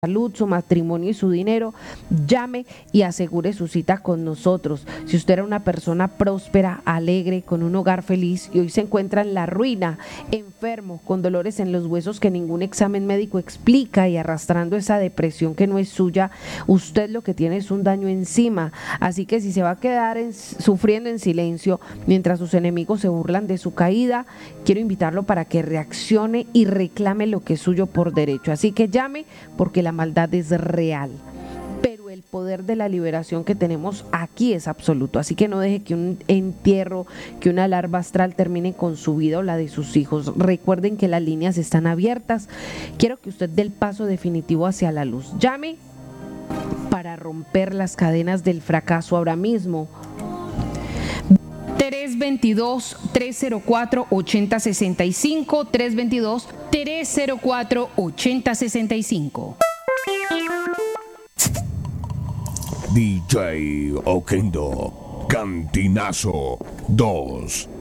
salud, su matrimonio y su dinero, llame y asegure su cita con nosotros. Si usted era una persona próspera, alegre, con un hogar feliz y hoy se encuentra en la ruina, enfermo, con dolores en los huesos que ningún examen médico explica y arrastrando esa depresión que no es suya, usted lo que tiene es un daño encima. Así que si se va a quedar sufriendo en silencio mientras sus enemigos se burlan de su caída, quiero invitarlo para que reaccione y reclame lo que es suyo por derecho. Así que llame, porque la maldad es real, pero el poder de la liberación que tenemos aquí es absoluto. Así que no deje que un entierro, que una larva astral termine con su vida o la de sus hijos. Recuerden que las líneas están abiertas. Quiero que usted dé el paso definitivo hacia la luz. Llame para romper las cadenas del fracaso ahora mismo. 322-304-8065, 322-304-8065. DJ Oquendo, Cantinazo 2.